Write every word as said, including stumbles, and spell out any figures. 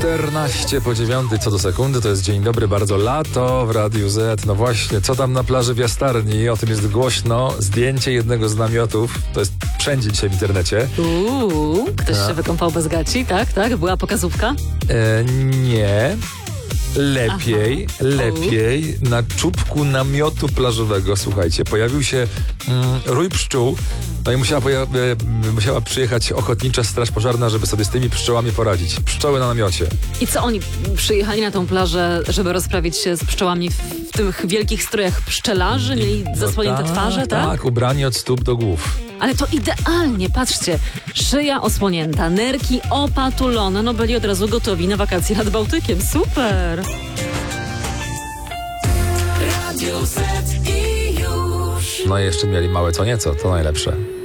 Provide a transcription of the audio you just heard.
czternaście po dziewiątej co do sekundy, to jest dzień dobry, bardzo lato w Radiu Z. No właśnie, co tam na plaży w Jastarni? O tym jest głośno. Zdjęcie jednego z namiotów, to jest wszędzie dzisiaj w internecie. Uuu, ktoś A. się wykąpał bez gaci, tak, tak? Była pokazówka? E, nie. Lepiej, Aha. lepiej na czubku namiotu plażowego, słuchajcie, pojawił się mm, rój pszczół. No i musiała, poja- e, musiała przyjechać ochotnicza straż pożarna, żeby sobie z tymi pszczołami poradzić. Pszczoły na namiocie. I co, oni przyjechali na tą plażę, żeby rozprawić się z pszczołami w, w tych wielkich strojach pszczelarzy? Mieli zasłonięte No tak, twarze, tak? Tak, ubrani od stóp do głów. Ale to idealnie, patrzcie, szyja osłonięta, nerki opatulone, no byli od razu gotowi na wakacje nad Bałtykiem, super! Radio Z i już. No i jeszcze mieli małe co nieco, to najlepsze.